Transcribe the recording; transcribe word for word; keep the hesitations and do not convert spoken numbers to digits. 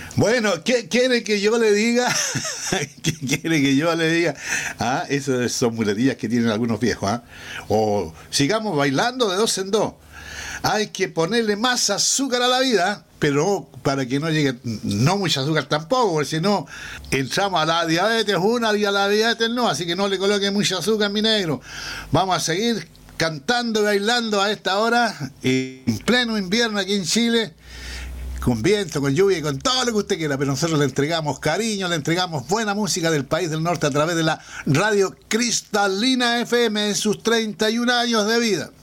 Bueno, ¿qué quiere que yo le diga? ¿Qué quiere que yo le diga? Ah, esas son muletillas que tienen algunos viejos. ¿Ah? O sigamos bailando de dos en dos. Hay que ponerle más azúcar a la vida, pero para que no llegue, no mucha azúcar tampoco, porque si no, entramos a la diabetes una y a la diabetes no, así que no le coloque mucha azúcar, mi negro. Vamos a seguir cantando y bailando a esta hora, en pleno invierno aquí en Chile, con viento, con lluvia y con todo lo que usted quiera, pero nosotros le entregamos cariño, le entregamos buena música del país del norte a través de la radio Cristalina F M en sus treinta y un años de vida.